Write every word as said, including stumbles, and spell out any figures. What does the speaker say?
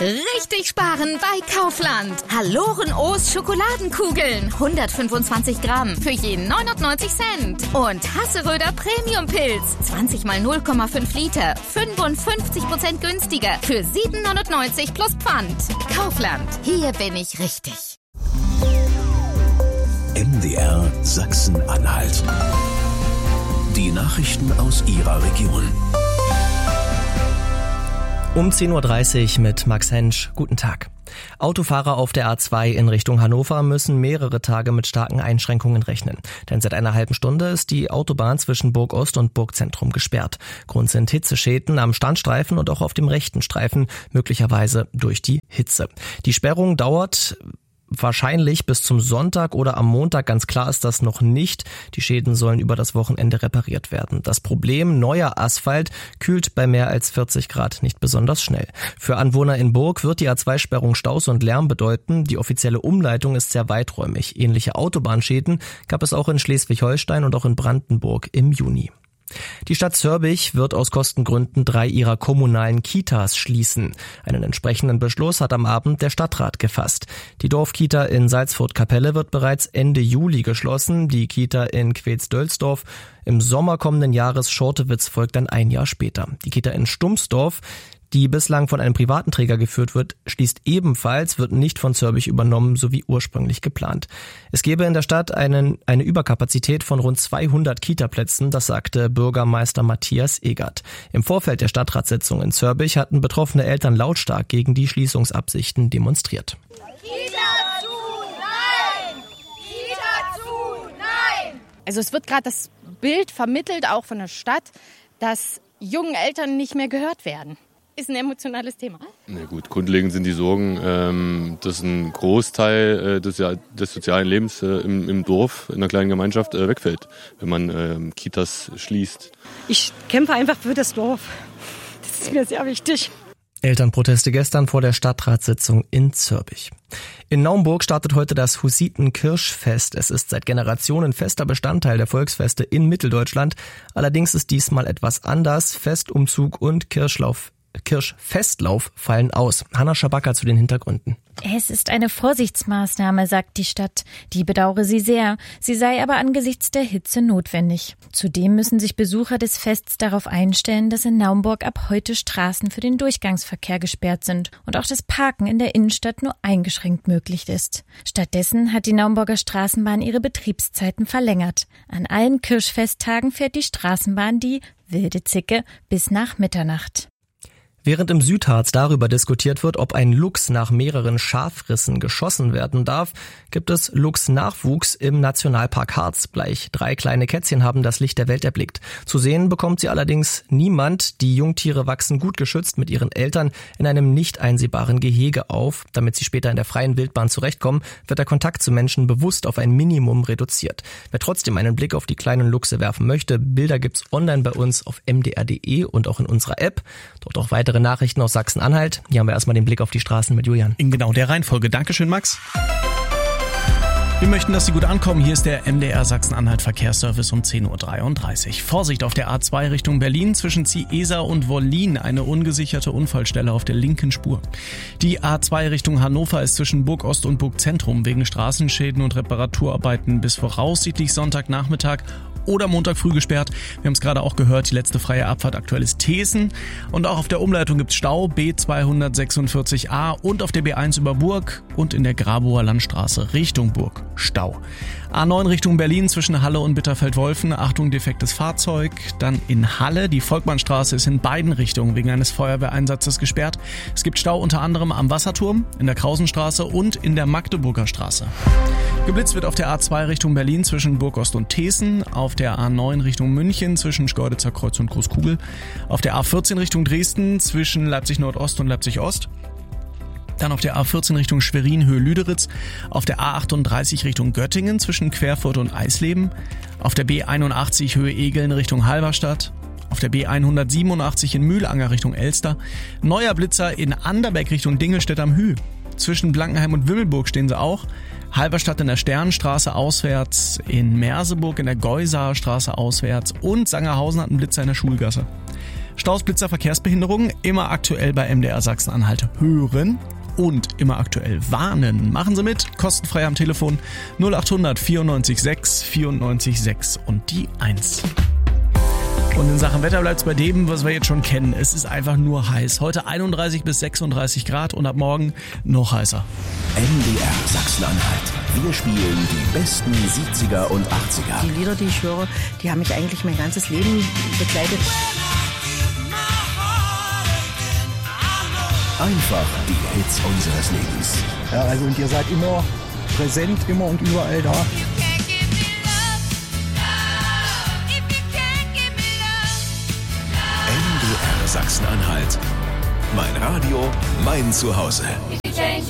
Richtig sparen bei Kaufland. Haloren-O's Schokoladenkugeln. hundertfünfundzwanzig Gramm für jeden neunundneunzig Cent. Und Hasseröder Premium-Pilz. zwanzig mal null Komma fünf Liter. fünfundfünfzig Prozent günstiger. Für sieben neunundneunzig plus Pfand. Kaufland. Hier bin ich richtig. M D R Sachsen-Anhalt. Die Nachrichten aus Ihrer Region. Um zehn Uhr dreißig mit Max Hensch. Guten Tag. Autofahrer auf der A zwei in Richtung Hannover müssen mehrere Tage mit starken Einschränkungen rechnen. Denn seit einer halben Stunde ist die Autobahn zwischen Burg Ost und Burgzentrum gesperrt. Grund sind Hitzeschäden am Standstreifen und auch auf dem rechten Streifen, möglicherweise durch die Hitze. Die Sperrung dauert wahrscheinlich bis zum Sonntag oder am Montag, ganz klar ist das noch nicht. Die Schäden sollen über das Wochenende repariert werden. Das Problem, neuer Asphalt kühlt bei mehr als vierzig Grad nicht besonders schnell. Für Anwohner in Burg wird die A zwei Sperrung Staus und Lärm bedeuten. Die offizielle Umleitung ist sehr weiträumig. Ähnliche Autobahnschäden gab es auch in Schleswig-Holstein und auch in Brandenburg im Juni. Die Stadt Zörbich wird aus Kostengründen drei ihrer kommunalen Kitas schließen. Einen entsprechenden Beschluss hat am Abend der Stadtrat gefasst. Die Dorfkita in Salzfurt-Kapelle wird bereits Ende Juli geschlossen, die Kita in Quetz-Dölsdorf im Sommer kommenden Jahres. Schortewitz folgt dann ein Jahr später. Die Kita in Stumsdorf, die bislang von einem privaten Träger geführt wird, schließt ebenfalls, wird nicht von Zörbich übernommen, so wie ursprünglich geplant. Es gäbe in der Stadt einen, eine Überkapazität von rund zweihundert Kita-Plätzen, das sagte Bürgermeister Matthias Egert. Im Vorfeld der Stadtratssitzung in Zörbich hatten betroffene Eltern lautstark gegen die Schließungsabsichten demonstriert. Kita zu, nein! Kita zu, nein! Also es wird gerade das Bild vermittelt, auch von der Stadt, dass jungen Eltern nicht mehr gehört werden. Ist ein emotionales Thema. Na gut, grundlegend sind die Sorgen, ähm, dass ein Großteil äh, des, ja, des sozialen Lebens äh, im, im Dorf, in einer kleinen Gemeinschaft äh, wegfällt, wenn man äh, Kitas schließt. Ich kämpfe einfach für das Dorf. Das ist mir sehr wichtig. Elternproteste gestern vor der Stadtratssitzung in Zörbich. In Naumburg startet heute das Hussiten-Kirschfest. Es ist seit Generationen fester Bestandteil der Volksfeste in Mitteldeutschland. Allerdings ist diesmal etwas anders. Festumzug und Kirschlauf Kirschfestlauf fallen aus. Hanna Schabaka zu den Hintergründen. Es ist eine Vorsichtsmaßnahme, sagt die Stadt. Die bedauere sie sehr. Sie sei aber angesichts der Hitze notwendig. Zudem müssen sich Besucher des Fests darauf einstellen, dass in Naumburg ab heute Straßen für den Durchgangsverkehr gesperrt sind und auch das Parken in der Innenstadt nur eingeschränkt möglich ist. Stattdessen hat die Naumburger Straßenbahn ihre Betriebszeiten verlängert. An allen Kirschfesttagen fährt die Straßenbahn die Wilde Zicke bis nach Mitternacht. Während im Südharz darüber diskutiert wird, ob ein Luchs nach mehreren Schafrissen geschossen werden darf, gibt es Luchsnachwuchs im Nationalpark Harz. Gleich drei kleine Kätzchen haben das Licht der Welt erblickt. Zu sehen bekommt sie allerdings niemand. Die Jungtiere wachsen gut geschützt mit ihren Eltern in einem nicht einsehbaren Gehege auf. Damit sie später in der freien Wildbahn zurechtkommen, wird der Kontakt zu Menschen bewusst auf ein Minimum reduziert. Wer trotzdem einen Blick auf die kleinen Luchse werfen möchte, Bilder gibt's online bei uns auf m d r punkt d e und auch in unserer App. Dort auch weitere Nachrichten aus Sachsen-Anhalt. Hier haben wir erstmal den Blick auf die Straßen mit Julian. In genau der Reihenfolge. Dankeschön, Max. Wir möchten, dass Sie gut ankommen. Hier ist der M D R Sachsen-Anhalt Verkehrsservice um zehn Uhr dreiunddreißig. Vorsicht auf der A zwei Richtung Berlin zwischen Ziesa und Wollin. Eine ungesicherte Unfallstelle auf der linken Spur. Die A zwei Richtung Hannover ist zwischen Burg Ost und Burgzentrum wegen Straßenschäden und Reparaturarbeiten bis voraussichtlich Sonntagnachmittag oder Montag früh gesperrt. Wir haben es gerade auch gehört, die letzte freie Abfahrt aktuell ist Thesen. Und auch auf der Umleitung gibt es Stau, B zweihundertsechsundvierzig a und auf der B eins über Burg und in der Grabower Landstraße Richtung Burg Stau. A neun Richtung Berlin zwischen Halle und Bitterfeld-Wolfen, Achtung, defektes Fahrzeug. Dann in Halle, die Volkmannstraße ist in beiden Richtungen wegen eines Feuerwehreinsatzes gesperrt. Es gibt Stau unter anderem am Wasserturm, in der Krausenstraße und in der Magdeburger Straße. Geblitzt wird auf der A zwei Richtung Berlin zwischen Burg Ost und Thesen, auf der A neun Richtung München zwischen Schkeuditzer Kreuz und Großkugel, auf der A vierzehn Richtung Dresden zwischen Leipzig Nordost und Leipzig Ost, dann auf der A vierzehn Richtung Schwerin Höhe Lüderitz, auf der A achtunddreißig Richtung Göttingen zwischen Querfurt und Eisleben, auf der B einundachtzig Höhe Egeln Richtung Halberstadt, auf der B hundertsiebenundachtzig in Mühlanger Richtung Elster, neuer Blitzer in Anderbeck Richtung Dingelstedt am Hüh. Zwischen Blankenheim und Wimmelburg stehen sie auch. Halberstadt in der Sternenstraße auswärts, in Merseburg in der Geusaer Straße auswärts und Sangerhausen hat einen Blitzer in der Schulgasse. Staus, Blitzer, Verkehrsbehinderungen, immer aktuell bei M D R Sachsen-Anhalt hören und immer aktuell warnen. Machen Sie mit, kostenfrei am Telefon null acht hundert vierundneunzig sechs vierundneunzig sechs und die eins. Und in Sachen Wetter bleibt es bei dem, was wir jetzt schon kennen. Es ist einfach nur heiß. Heute einunddreißig bis sechsunddreißig Grad und ab morgen noch heißer. M D R Sachsen-Anhalt. Wir spielen die besten siebziger und achtziger. Die Lieder, die ich höre, die haben mich eigentlich mein ganzes Leben begleitet. Einfach die Hits unseres Lebens. Ja, also und ihr seid immer präsent, immer und überall da. M D R Sachsen-Anhalt. Mein Radio, mein Zuhause.